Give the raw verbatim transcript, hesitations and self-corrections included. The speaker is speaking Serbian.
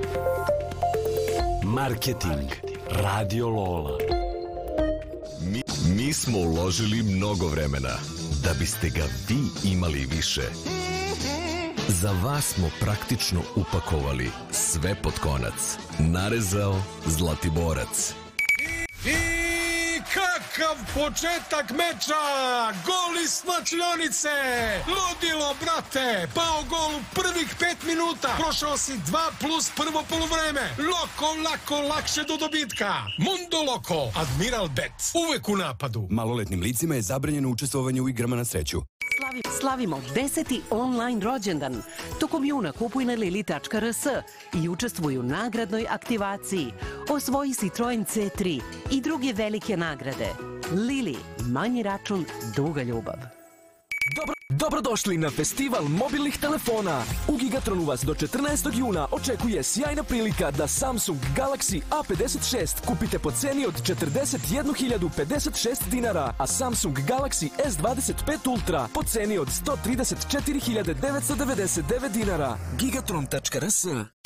Marketing. Radio Lola. Mi, mi smo uložili mnogo vremena da biste ga vi imali više. Za vas smo praktično upakovali sve pod konac. Narezao Zlatiborac. I kakav početak meča! Gol iz slačionice! Ludilo, brate! Pao gol u prvih pet minuta! Prošao si dva plus prvo poluvreme! Loko, lako, lakše do dobitka! Mundo Loko! Admiral Bet! Uvek u napadu! Maloletnim licima je zabranjeno učestvovanje u igrama na sreću. Slavi, slavimo deseti online rođendan. Tokom juna kupuj na lili tačka r s i učestvuj u nagradnoj aktivaciji. Osvoji Citroen C tri i druge velike nagrade. Lili, manji račun, duga ljubav. Dobro, dobrodošli na festival mobilnih telefona. U Gigatronu vas do četrnaestog juna očekuje sjajna prilika da Samsung Galaxy A pedeset šest kupite po ceni od četrdeset jednu hiljadu pedeset šest dinara, a Samsung Galaxy S dvadeset pet Ultra po ceni od sto trideset četiri hiljade devetsto devedeset devet dinara. Gigatron tačka r s